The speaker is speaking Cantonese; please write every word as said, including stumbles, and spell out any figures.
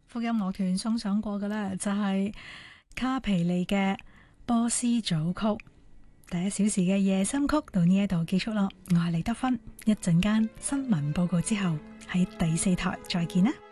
福音樂團送上過嘅呢，就係卡皮利嘅波斯組曲。第一小時嘅夜深曲到呢一度結束咯。我係李德芬，一陣間新聞報告之後喺第四台再見啦。